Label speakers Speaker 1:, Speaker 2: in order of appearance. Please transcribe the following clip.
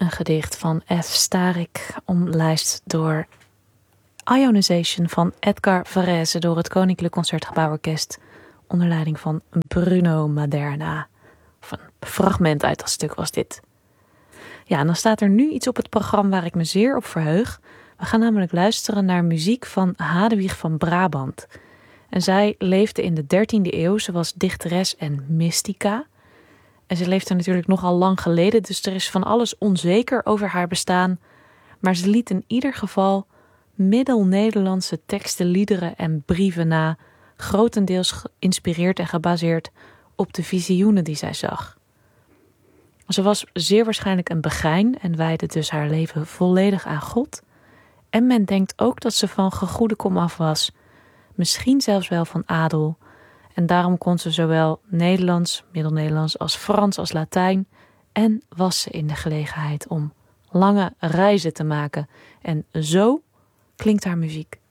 Speaker 1: gedicht van F. Starik, omlijst door Ionization van Edgar Varese door het Koninklijk Concertgebouworkest onder leiding van Bruno Maderna. Of een fragment uit dat stuk was dit. Ja, en dan staat er nu iets op het programma waar ik me zeer op verheug. We gaan namelijk luisteren naar muziek van Hadewig van Brabant. En zij leefde in de 13e eeuw. Ze was dichteres en mystica. En ze leefde natuurlijk nogal lang geleden, dus er is van alles onzeker over haar bestaan. Maar ze liet in ieder geval Middel-Nederlandse teksten, liederen en brieven na, grotendeels geïnspireerd en gebaseerd op de visioenen die zij zag. Ze was zeer waarschijnlijk een begein en wijdde dus haar leven volledig aan God. En men denkt ook dat ze van gegoede komaf was, misschien zelfs wel van adel. En daarom kon ze zowel Nederlands, Middel-Nederlands als Frans als Latijn en was ze in de gelegenheid om lange reizen te maken. En zo klinkt haar muziek.